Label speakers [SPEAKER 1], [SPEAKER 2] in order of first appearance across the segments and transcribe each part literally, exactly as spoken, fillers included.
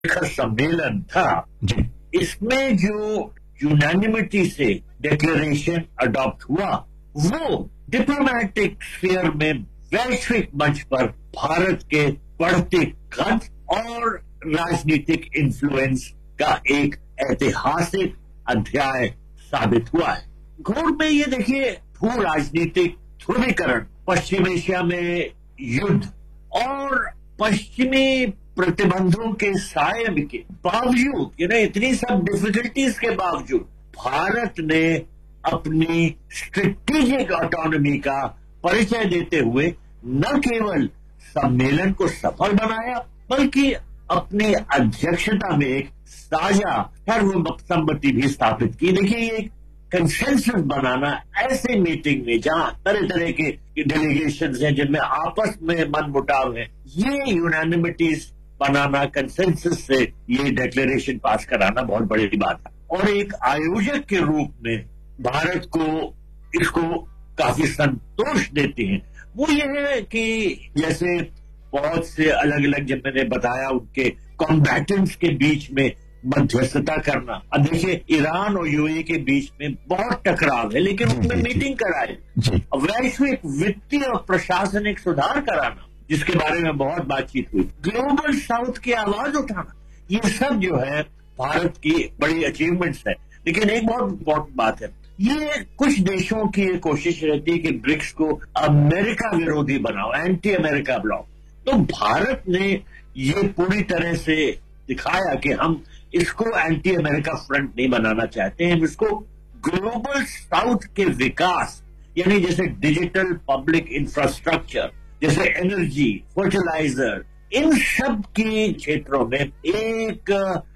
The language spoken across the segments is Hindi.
[SPEAKER 1] शिखर सम्मेलन था
[SPEAKER 2] जी
[SPEAKER 1] इसमें जो यूनानिमिटी से डिक्लेरेशन अडॉप्ट हुआ वो डिप्लोमेटिक स्फीयर में वैश्विक मंच पर भारत के बढ़ते कद और राजनीतिक इन्फ्लुएंस का एक ऐतिहासिक अध्याय साबित हुआ है। घोर में ये देखिए भू राजनीतिक ध्रुवीकरण, पश्चिम एशिया में युद्ध और पश्चिमी प्रतिबंधों के साये के बावजूद, you know, इतनी सब डिफिकल्टीज के बावजूद भारत ने अपनी स्ट्रेटेजिक ऑटोनॉमी का परिचय देते हुए न केवल सम्मेलन को सफल बनाया बल्कि अपनी अध्यक्षता में एक साझा सर्वसम्मति भी स्थापित की। देखिए ये कंसेंसस बनाना ऐसे मीटिंग में जहां तरह तरह के डेलीगेशन हैं जिनमें आपस में मन मुटाव है, ये यूनानिमिटीज बनाना, कंसेंसस से ये डिक्लेरेशन पास कराना बहुत बड़ी बात है। और एक आयोजक के रूप में भारत को इसको काफी संतोष देती है वो ये है कि जैसे बहुत से अलग अलग, जब मैंने बताया, उनके कॉम्बैटेंट्स के बीच में मध्यस्थता करना। अब देखिए ईरान और यूएई के बीच में बहुत टकराव है लेकिन उनमें मीटिंग कराए, वैश्विक वित्तीय और प्रशासनिक सुधार कराना जिसके बारे में बहुत बातचीत हुई, ग्लोबल साउथ की आवाज उठाना, ये सब जो है भारत की बड़ी अचीवमेंट्स है। लेकिन एक बहुत इंपॉर्टेंट बात है, ये कुछ देशों की कोशिश रहती है कि ब्रिक्स को अमेरिका विरोधी बनाओ, एंटी अमेरिका ब्लॉक। तो भारत ने ये पूरी तरह से दिखाया कि हम इसको एंटी अमेरिका फ्रंट नहीं बनाना चाहते हैं, हम इसको ग्लोबल साउथ के विकास, यानी जैसे डिजिटल पब्लिक इंफ्रास्ट्रक्चर, जैसे एनर्जी, फर्टिलाइजर, इन सब के क्षेत्रों में एक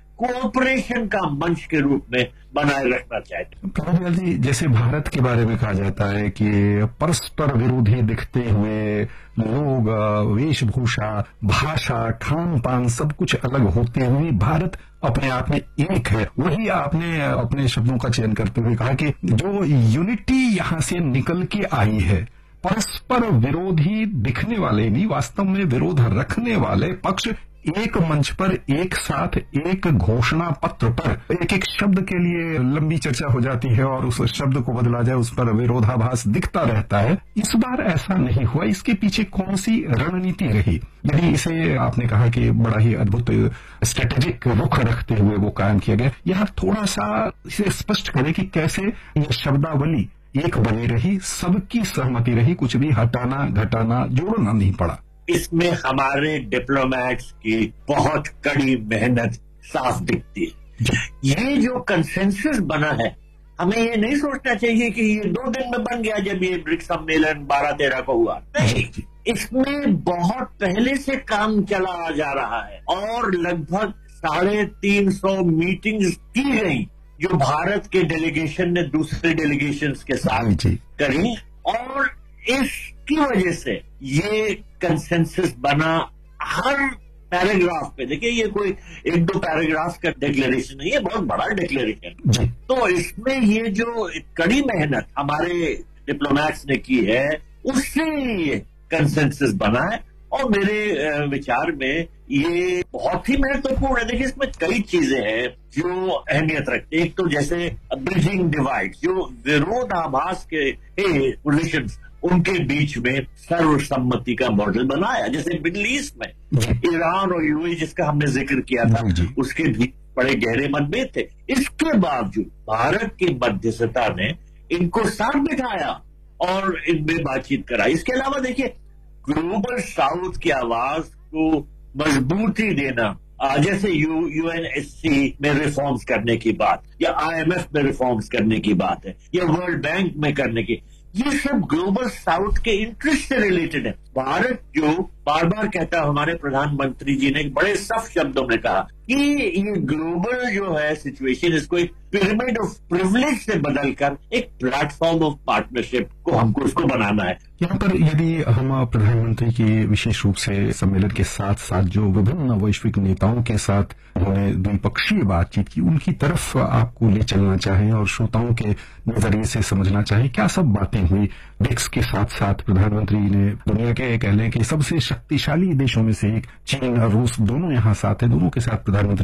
[SPEAKER 1] कोऑपरेशन का मंच के रूप में बनाए रखना चाहते
[SPEAKER 2] हैं। जी, जैसे भारत के बारे में कहा जाता है कि परस्पर विरोधी दिखते हुए लोग, वेशभूषा, भाषा, खान पान सब कुछ अलग होते हुए भारत अपने आप में एक है। वही आपने अपने शब्दों का चयन करते हुए कहा कि जो यूनिटी यहां से निकल के आई है, परस्पर विरोधी दिखने वाले भी वास्तव में विरोध रखने वाले पक्ष एक मंच पर एक साथ एक घोषणा पत्र पर एक एक शब्द के लिए लंबी चर्चा हो जाती है और उस शब्द को बदला जाए, उस पर विरोधाभास दिखता रहता है। इस बार ऐसा नहीं हुआ। इसके पीछे कौन सी रणनीति रही? यदि इसे आपने कहा कि बड़ा ही अद्भुत स्ट्रेटेजिक रुख रखते हुए वो कायम किया गया, यहाँ थोड़ा सा इसे स्पष्ट करें कि कैसे ये शब्दावली एक बनी रही, सबकी सहमति रही, कुछ भी हटाना घटाना जोड़ना नहीं पड़ा।
[SPEAKER 1] इसमें हमारे डिप्लोमैट्स की बहुत कड़ी मेहनत साफ दिखती है। ये जो कंसेंसस बना है, हमें ये नहीं सोचना चाहिए कि ये दो दिन में बन गया जब ये ब्रिक्स सम्मेलन बारह तेरह को हुआ। नहीं, इसमें बहुत पहले से काम चला जा रहा है और लगभग साढ़े तीन सौ मीटिंग्स की गई जो भारत के डेलीगेशन ने दूसरे डेलीगेशंस के साथ करी और इसकी वजह से ये कंसेंसस बना। हर पैराग्राफ पे देखिए, ये कोई एक दो पैराग्राफ का डिक्लेरेशन नहीं है, बहुत बड़ा डिक्लेरेशन। तो इसमें ये जो कड़ी मेहनत हमारे डिप्लोमैट्स ने की है उससे ये कंसेंसस बना है और मेरे विचार में ये बहुत ही महत्वपूर्ण है। देखिए इसमें कई चीजें हैं जो अहमियत रखती है। एक तो जैसे ब्रिजिंग डिवाइड, जो विरोधाभास के पोजिशंस उनके बीच में सर्वसम्मति का मॉडल बनाया। जैसे मिडिल ईस्ट में ईरान और यूएई जिसका हमने जिक्र किया था, उसके भी बड़े गहरे मतभेद थे। इसके बावजूद भारत की मध्यस्थता ने इनको साथ बिठाया और इनमें बातचीत कराई। इसके अलावा देखिए ग्लोबल साउथ की आवाज को मजबूती देना, जैसे यू यूएनएससी में रिफॉर्म्स करने की बात या आईएमएफ में रिफॉर्म्स करने की बात है या वर्ल्ड बैंक में करने की, ये सब ग्लोबल साउथ के इंटरेस्ट से रिलेटेड है। भारत जो बार बार कहता है, हमारे प्रधानमंत्री जी ने बड़े सख्त शब्दों में कहा कि ये ग्लोबल जो है सिचुएशन, इसको एक पिरामिड ऑफ प्रिविलेज से बदलकर एक प्लेटफॉर्म ऑफ पार्टनरशिप को हमको उसको बनाना है।
[SPEAKER 2] यहाँ पर यदि हम प्रधानमंत्री की विशेष रूप से सम्मेलन के साथ साथ जो विभिन्न वैश्विक नेताओं के साथ उन्होंने द्विपक्षीय बातचीत की, उनकी तरफ आपको ले चलना चाहें और श्रोताओं के नजरिए से समझना चाहें, क्या सब बातें हुई ब्रिक्स के साथ साथ? प्रधानमंत्री ने दुनिया के कह लें कि सबसे शक्तिशाली देशों में से एक चीन और रूस दोनों यहाँ साथ है, दोनों के साथ प्रधानमंत्री